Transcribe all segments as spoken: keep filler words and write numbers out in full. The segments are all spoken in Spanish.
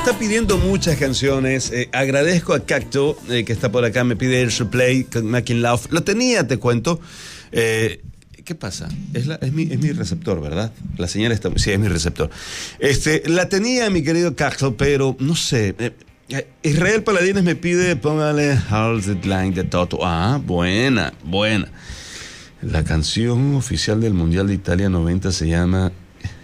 está pidiendo muchas canciones. Eh, agradezco a Cacto, eh, que está por acá, me pide Air Supply con Making Love. Lo tenía, te cuento. Eh, ¿Qué pasa? Es, la, es, mi, es mi receptor, ¿verdad? La señal está... Sí, es mi receptor. Este, la tenía, mi querido Cacto, pero no sé... Eh, Israel Paladines me pide, póngale How's It Like de Toto. Ah, buena, buena. La canción oficial del Mundial de Italia noventa se llama...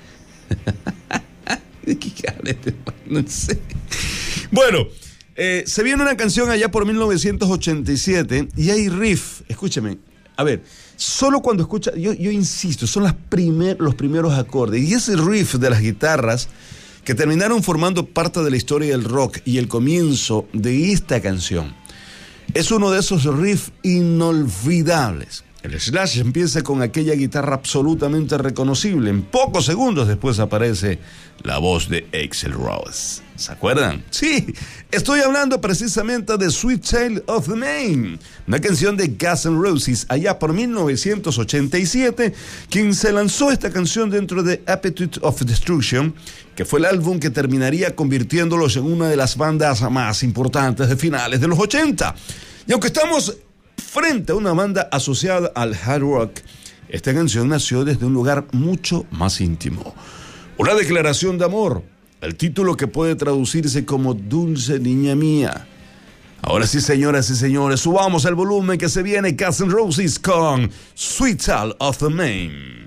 No sé. Bueno, eh, se viene una canción allá por mil novecientos ochenta y siete y hay riff. Escúchame, a ver, solo cuando escucha, yo, yo insisto, son las primer, los primeros acordes y ese riff de las guitarras que terminaron formando parte de la historia del rock y el comienzo de esta canción. Es uno de esos riffs inolvidables. El Slash empieza con aquella guitarra absolutamente reconocible. En pocos segundos después aparece la voz de Axl Rose. ¿Se acuerdan? Sí, estoy hablando precisamente de Sweet Child of the Maine, una canción de Guns N' Roses allá por mil novecientos ochenta y siete, quien se lanzó esta canción dentro de Appetite of Destruction, que fue el álbum que terminaría convirtiéndolos en una de las bandas más importantes de finales de los ochenta. Y aunque estamos frente a una banda asociada al hard rock, esta canción nació desde un lugar mucho más íntimo. Una declaración de amor, el título que puede traducirse como Dulce Niña Mía. Ahora sí, señoras y señores, subamos el volumen que se viene Guns N' Roses con Sweet Child of the Maine.